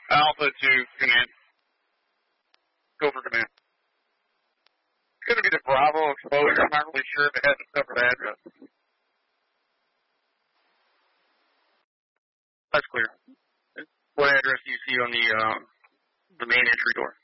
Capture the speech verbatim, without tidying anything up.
Alpha to command. Go for command. It's going to be the Bravo exposure. I'm not really sure if it has a separate address. That's clear. What address do you see on the uh, the main entry door?